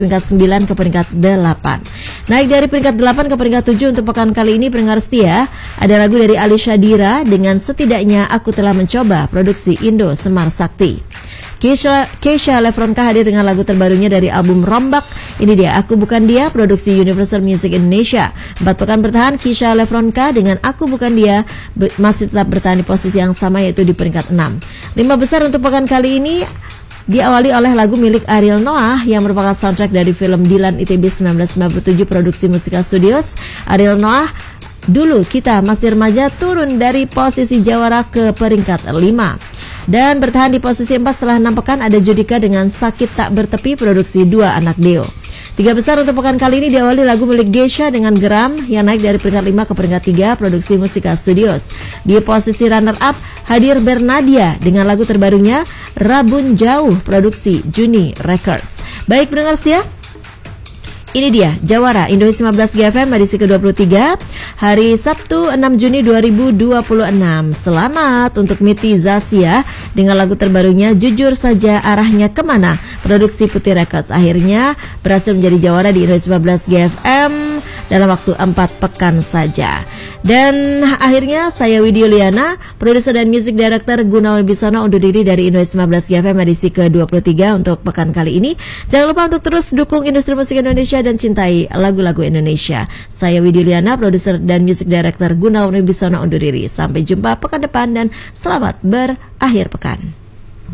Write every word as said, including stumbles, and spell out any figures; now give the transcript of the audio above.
peringkat sembilan ke peringkat delapan. Naik dari peringkat delapan ke peringkat tujuh untuk pekan kali ini pendengar setia, ada lagu dari Ali Syadira dengan Setidaknya Aku Telah Mencoba, produksi Indo Semar Sakti. Keisha, Keisha Lefronka hadir dengan lagu terbarunya dari album Rombak. Ini dia Aku Bukan Dia, produksi Universal Music Indonesia. Empat pekan bertahan, Keisha Lefronka dengan Aku Bukan Dia be- masih tetap bertahan di posisi yang sama, yaitu di peringkat enam. Lima besar untuk pekan kali ini diawali oleh lagu milik Ariel Noah yang merupakan soundtrack dari film Dilan I T B sembilan belas sembilan puluh tujuh produksi Musika Studios. Ariel Noah, Dulu Kita Masih Remaja, turun dari posisi jawara ke peringkat lima. Dan bertahan di posisi empat setelah enam pekan ada Judika dengan Sakit Tak Bertepi, produksi Dua Anak Deo. Tiga besar untuk pekan kali ini diawali lagu milik Geisha dengan Geram yang naik dari peringkat lima ke peringkat tiga, produksi Musika Studios. Di posisi runner up hadir Bernadia dengan lagu terbarunya Rabun Jauh, produksi Juni Records. Baik pendengar setia, ini dia Jawara Indonesia lima belas G F M edisi ke dua puluh tiga hari Sabtu enam Juni dua ribu dua puluh enam. Selamat untuk Miti Zasia dengan lagu terbarunya Jujur Saja Arahnya Kemana, produksi Putih Records. Akhirnya berhasil menjadi jawara di Indonesia lima belas G F M dalam waktu empat pekan saja. Dan akhirnya saya Widya Liana, produser dan music director Gunawan Bisono undur diri dari Indonesia lima belas G F M edisi ke dua puluh tiga untuk pekan kali ini. Jangan lupa untuk terus dukung industri musik Indonesia dan cintai lagu-lagu Indonesia. Saya Widya Liana, produser dan music director Gunawan Bisono undur diri. Sampai jumpa pekan depan dan selamat berakhir pekan.